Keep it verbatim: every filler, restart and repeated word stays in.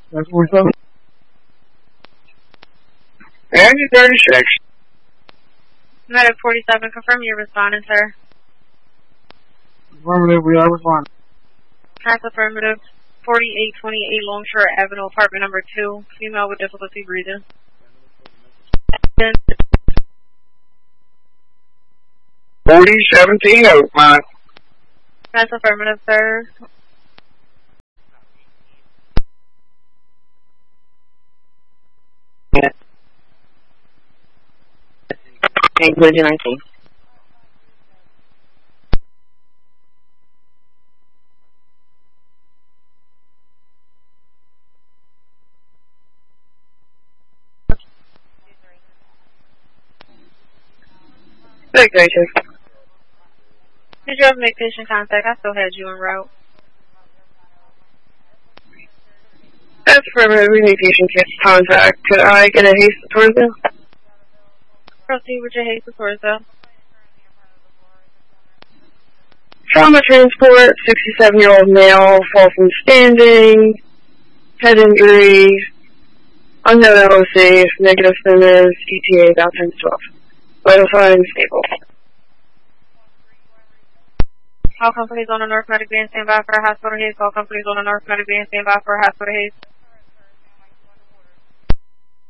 That's forty-seven. Andy thirty-six. Medic forty-seven, confirm you're responding, sir. Affirmative, we are responding. Pass affirmative. forty-eight twenty-eight Longshore Avenue, apartment number two. Female with difficulty breathing. forty seventeen Oakmont. Pass affirmative, sir. Inclusion nineteen. Big gracious. Did you have make patient contact? I still had you en route. That's affirmative. We need patient contact. Could I get a haste towards them? Proceed with your haste towards them. Trauma transport, sixty-seven-year-old male, fall from standing, head injury, unknown L O C, negative symptoms, E T A about ten to twelve. Vital signs stable. All companies on the North Medic Band stand by for a hospital haste. All companies on the North Medic Band stand by for a hospital haste.